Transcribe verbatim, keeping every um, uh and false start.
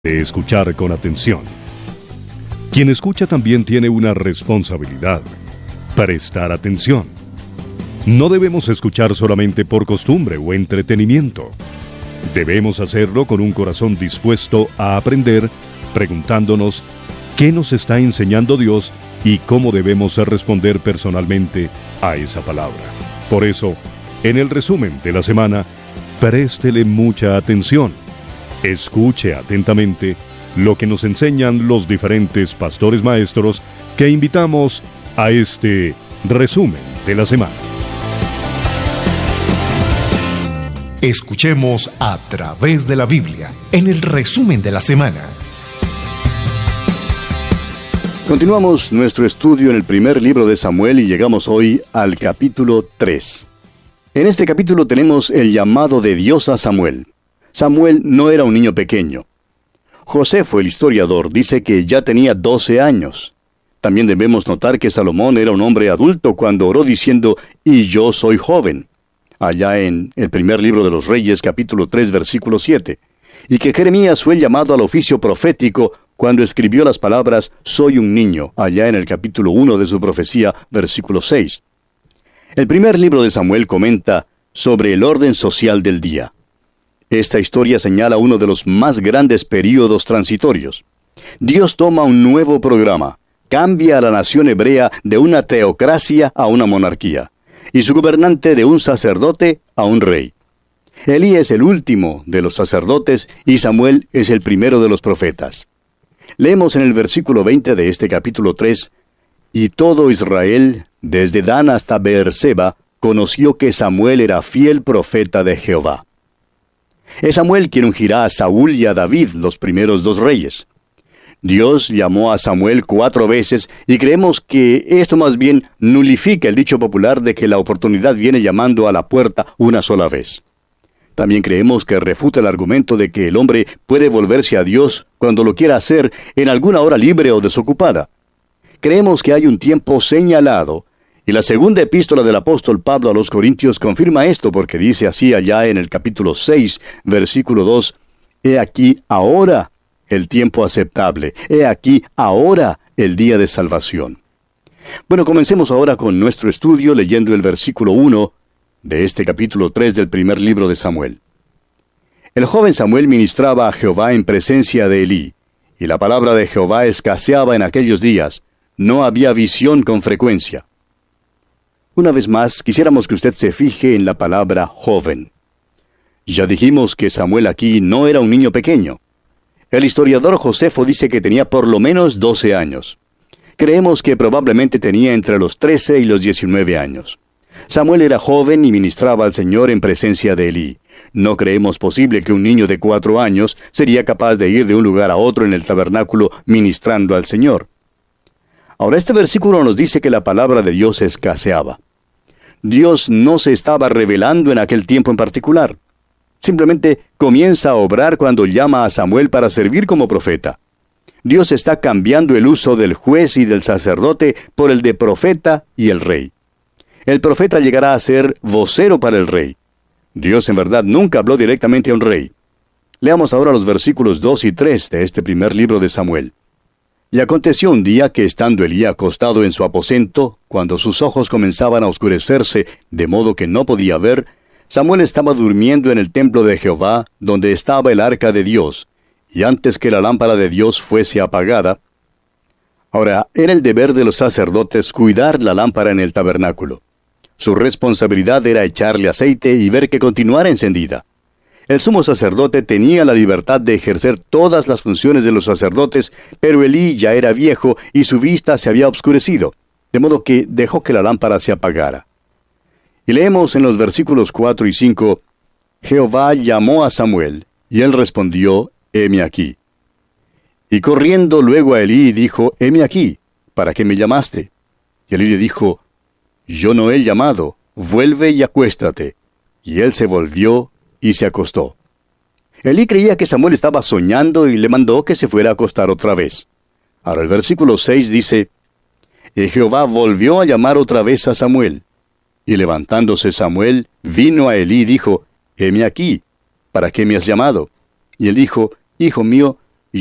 de escuchar con atención. Quien escucha también tiene una responsabilidad: prestar atención. No debemos escuchar solamente por costumbre o entretenimiento. Debemos hacerlo con un corazón dispuesto a aprender, preguntándonos qué nos está enseñando Dios y cómo debemos responder personalmente a esa palabra. Por eso, en el resumen de la semana, préstele mucha atención. Escuche atentamente lo que nos enseñan los diferentes pastores maestros que invitamos a este resumen de la semana. Escuchemos a través de la Biblia, en el resumen de la semana. Continuamos nuestro estudio en el primer libro de Samuel y llegamos hoy al capítulo tres. En este capítulo tenemos el llamado de Dios a Samuel. Samuel no era un niño pequeño. Josefo, el historiador, dice que ya tenía doce años. También debemos notar que Salomón era un hombre adulto cuando oró diciendo, «Y yo soy joven», allá en el primer libro de los Reyes, capítulo tres, versículo siete, y que Jeremías fue llamado al oficio profético cuando escribió las palabras «Soy un niño», allá en el capítulo uno de su profecía, versículo seis. El primer libro de Samuel comenta sobre el orden social del día. Esta historia señala uno de los más grandes períodos transitorios. Dios toma un nuevo programa, cambia a la nación hebrea de una teocracia a una monarquía, y su gobernante de un sacerdote a un rey. Elí es el último de los sacerdotes y Samuel es el primero de los profetas. Leemos en el versículo veinte de este capítulo tres, «Y todo Israel, desde Dan hasta Beerseba, conoció que Samuel era fiel profeta de Jehová». Es Samuel quien ungirá a Saúl y a David, los primeros dos reyes. Dios llamó a Samuel cuatro veces y creemos que esto más bien nulifica el dicho popular de que la oportunidad viene llamando a la puerta una sola vez. También creemos que refuta el argumento de que el hombre puede volverse a Dios cuando lo quiera hacer en alguna hora libre o desocupada. Creemos que hay un tiempo señalado, y la segunda epístola del apóstol Pablo a los Corintios confirma esto porque dice así allá en el capítulo seis, versículo dos, «He aquí ahora el tiempo aceptable, he aquí ahora el día de salvación». Bueno, comencemos ahora con nuestro estudio leyendo el versículo uno de este capítulo tres del primer libro de Samuel. El joven Samuel ministraba a Jehová en presencia de Elí, y la palabra de Jehová escaseaba en aquellos días, no había visión con frecuencia. Una vez más, quisiéramos que usted se fije en la palabra joven. Ya dijimos que Samuel aquí no era un niño pequeño. El historiador Josefo dice que tenía por lo menos doce años. Creemos que probablemente tenía entre los trece y los diecinueve años. Samuel era joven y ministraba al Señor en presencia de Elí. No creemos posible que un niño de cuatro años sería capaz de ir de un lugar a otro en el tabernáculo ministrando al Señor. Ahora, este versículo nos dice que la palabra de Dios escaseaba. Dios no se estaba revelando en aquel tiempo en particular. Simplemente comienza a obrar cuando llama a Samuel para servir como profeta. Dios está cambiando el uso del juez y del sacerdote por el de profeta y el rey. El profeta llegará a ser vocero para el rey. Dios en verdad nunca habló directamente a un rey. Leamos ahora los versículos dos y tres de este primer libro de Samuel. Y aconteció un día que estando Elí acostado en su aposento, cuando sus ojos comenzaban a oscurecerse, de modo que no podía ver, Samuel estaba durmiendo en el templo de Jehová, donde estaba el arca de Dios, y antes que la lámpara de Dios fuese apagada. Ahora, era el deber de los sacerdotes cuidar la lámpara en el tabernáculo. Su responsabilidad era echarle aceite y ver que continuara encendida. El sumo sacerdote tenía la libertad de ejercer todas las funciones de los sacerdotes, pero Elí ya era viejo y su vista se había obscurecido, de modo que dejó que la lámpara se apagara. Y leemos en los versículos cuatro y cinco, «Jehová llamó a Samuel, y él respondió, heme aquí. Y corriendo luego a Elí dijo, heme aquí, ¿para qué me llamaste? Y Elí le dijo, yo no he llamado, vuelve y acuéstate. Y él se volvió y se acostó. Elí creía que Samuel estaba soñando y le mandó que se fuera a acostar otra vez. Ahora el versículo seis dice, y Jehová volvió a llamar otra vez a Samuel. Y levantándose Samuel, vino a Elí y dijo, heme aquí, ¿para qué me has llamado? Y él dijo, hijo mío,